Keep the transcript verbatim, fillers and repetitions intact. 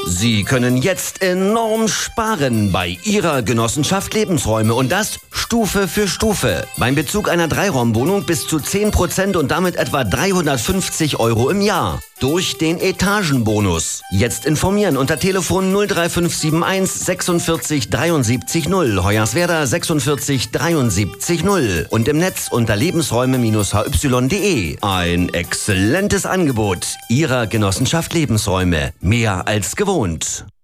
Sie können jetzt enorm sparen bei Ihrer Genossenschaft Lebensräume und das Stufe für Stufe. Beim Bezug einer Dreiraumwohnung bis zu zehn Prozent und damit etwa dreihundertfünfzig Euro im Jahr. Durch den Etagenbonus. Jetzt informieren unter Telefon null drei fünf sieben eins sechsundvierzig dreiundsiebzig null, Hoyerswerda sechsundvierzig dreiundsiebzig null und im Netz unter lebensräume H Y punkt de. Ein exzellentes Angebot Ihrer Genossenschaft Lebensräume. Mehr als gewohnt.